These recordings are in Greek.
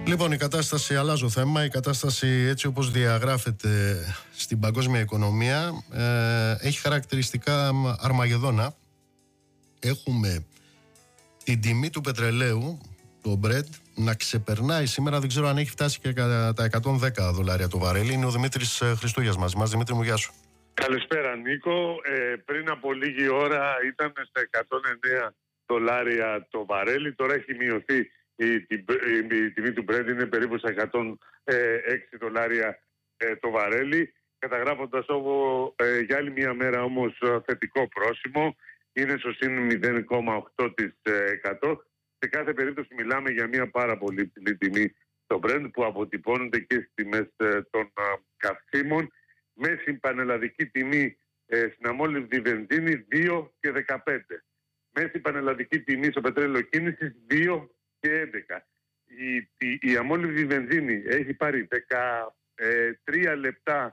Λοιπόν, η κατάσταση, αλλάζω θέμα, η κατάσταση έτσι όπως διαγράφεται στην παγκόσμια οικονομία έχει χαρακτηριστικά Αρμαγεδόνα. Έχουμε την τιμή του πετρελαίου, το Brent, να ξεπερνάει σήμερα, δεν ξέρω αν έχει φτάσει και κατά τα $110 το βαρέλι. Είναι ο Δημήτρης Χριστούγιας μαζί μας. Δημήτρη μου, γεια σου. Καλησπέρα Νίκο. Πριν από λίγη ώρα ήταν στα $109 το βαρέλι. Τώρα έχει μειωθεί η τιμή του Brent, είναι περίπου στα $106 το βαρέλι, καταγράφοντας για άλλη μια μέρα όμως θετικό πρόσημο. Είναι στο συν 0,8%. Σε κάθε περίπτωση μιλάμε για μια πάρα πολύ ψηλή τιμή το Brent, που αποτυπώνεται και στις τιμές των καυσίμων. Μέση πανελλαδική τιμή στην αμόλυβδη βενζίνη 2,15. Μέση πανελλαδική τιμή στο πετρέλαιο κίνησης 2,11. Η αμόλυβδη βενζίνη έχει πάρει 13 λεπτά,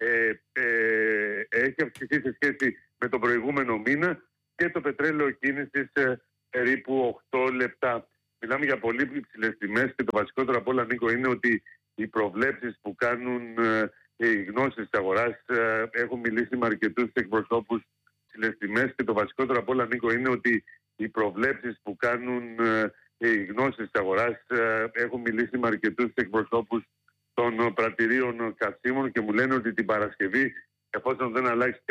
έχει αυξηθεί σε σχέση με τον προηγούμενο μήνα, και το πετρέλαιο κίνησης περίπου 8 λεπτά. Μιλάμε για πολύ υψηλές τιμές, και το βασικότερο από όλα, Νίκο, είναι ότι οι προβλέψεις που κάνουν οι γνώσεις της αγοράς, έχουν μιλήσει με αρκετούς εκπροσώπους υψηλές τιμές, και το βασικότερο από όλα, Νίκο, είναι ότι οι προβλέψεις που κάνουν οι γνώσεις της αγοράς, έχουν μιλήσει με αρκετούς εκπροσώπους των πρατηρίων καυσίμων, και μου λένε ότι την Παρασκευή, εφόσον δεν αλλάξει